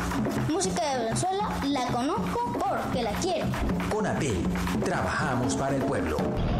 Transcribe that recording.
Música de Venezuela la conozco porque la quiero. Conapel, trabajamos para el pueblo.